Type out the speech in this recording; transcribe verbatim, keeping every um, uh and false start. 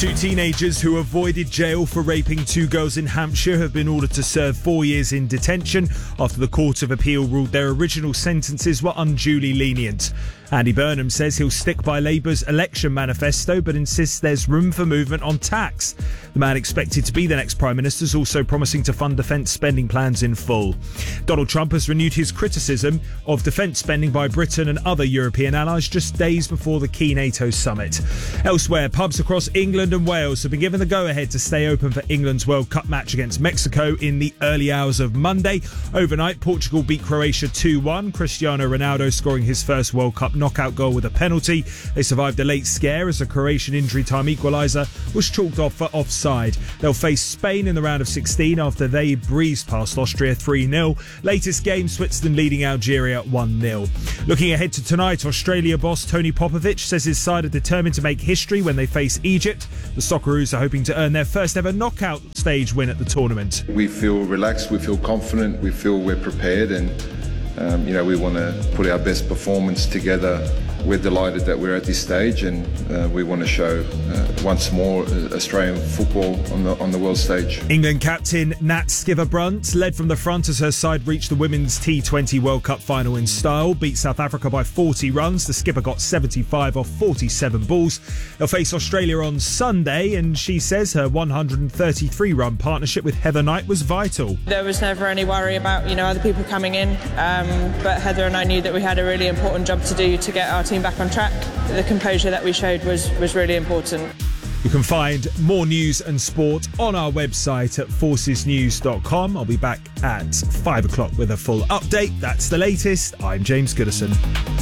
Two teenagers who avoided jail for raping two girls in Hampshire have been ordered to serve four years in detention after the Court of Appeal ruled their original sentences were unduly lenient. Andy Burnham says he'll stick by Labour's election manifesto but insists there's room for movement on tax. The man expected to be the next Prime Minister is also promising to fund defence spending plans in full. Donald Trump has renewed his criticism of defence spending by Britain and other European allies just days before the key NATO summit. Elsewhere, pubs across England and Wales have been given the go-ahead to stay open for England's World Cup match against Mexico in the early hours of Monday. Overnight, Portugal beat Croatia two one, Cristiano Ronaldo scoring his first World Cup knockout goal with a penalty. They survived a late scare as a Croatian injury time equaliser was chalked off for offside. They'll face Spain in the round of sixteen after they breezed past Austria three nil. Latest game, Switzerland leading Algeria one nil. Looking ahead to tonight, Australia boss Tony Popovich says his side are determined to make history when they face Egypt. The Socceroos are hoping to earn their first ever knockout stage win at the tournament. We feel relaxed, we feel confident, we feel we're prepared, and um, you know, we want to put our best performance together. We're delighted that we're at this stage, and uh, we want to show uh, once more Australian football on the on the world stage. England captain Nat Sciver-Brunt led from the front as her side reached the Women's T twenty World Cup final in style, beat South Africa by forty runs. The skipper got seventy-five off forty-seven balls. They'll face Australia on Sunday, and she says her one hundred thirty-three run partnership with Heather Knight was vital. There was never any worry about, you know, other people coming in, um, but Heather and I knew that we had a really important job to do to get our team back on track. The composure that we showed was, was really important. You can find more news and sport on our website at forces news dot com. I'll be back at five o'clock with a full update. That's the latest. I'm James Goodison.